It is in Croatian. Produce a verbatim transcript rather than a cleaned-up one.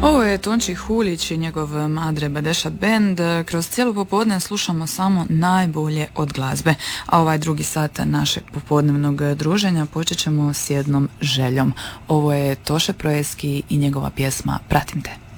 Ovo je Tonči Hulić i njegov Madre Badeša Band. Kroz cijelo popodne slušamo samo najbolje od glazbe, a ovaj drugi sat našeg popodnevnog druženja počet ćemo s jednom željom. Ovo je Toše Proeski i njegova pjesma Pratim te.